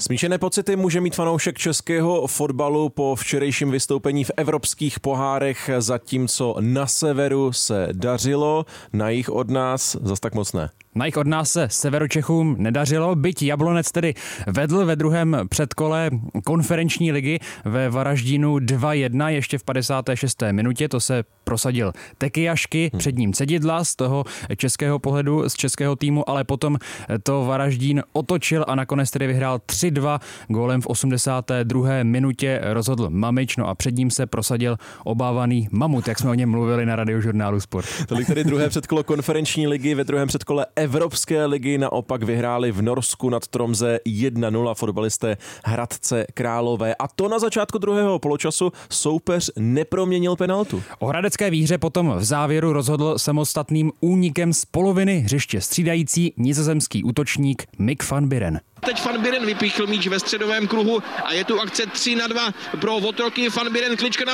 Smíšené pocity může mít fanoušek českého fotbalu po včerejším vystoupení v evropských pohárech, zatímco na severu se dařilo, na jih od nás zas tak moc ne. Na jich od nás se Severočechům nedařilo, byť Jablonec tedy vedl ve druhém předkole konferenční ligy ve Varaždínu 2-1 ještě v 56. minutě, to se prosadil Tekyjašky, před ním Cedidla z toho českého pohledu, z českého týmu, ale potom to Varaždín otočil a nakonec tedy vyhrál 3-2, gólem v 82. minutě rozhodl Mamič, no a před ním se prosadil obávaný Mamut, jak jsme o něm mluvili na Radiožurnálu Sport. Tolik tedy druhé předkolo konferenční ligy, ve druhém předkole Evropské ligy naopak vyhráli v Norsku nad Tromsø 1-0 fotbalisté Hradce Králové. A to na začátku druhého poločasu soupeř neproměnil penaltu. O hradecké výhře potom v závěru rozhodl samostatným únikem z poloviny hřiště střídající nizozemský útočník Mick van Buren. Teď Van Buren vypíchl míč ve středovém kruhu a je tu akce 3-2 pro otroky. Van Buren, klička na